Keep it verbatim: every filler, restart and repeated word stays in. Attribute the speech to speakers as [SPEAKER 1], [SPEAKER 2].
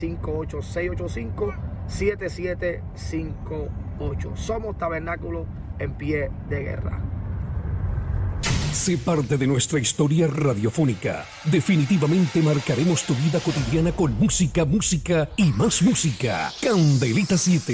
[SPEAKER 1] cinco ocho seis ocho cinco siete siete cinco ocho. Somos Tabernáculo en Pie de Guerra.
[SPEAKER 2] Sé parte de nuestra historia radiofónica. Definitivamente marcaremos tu vida cotidiana con música, música y más música. Candelita siete.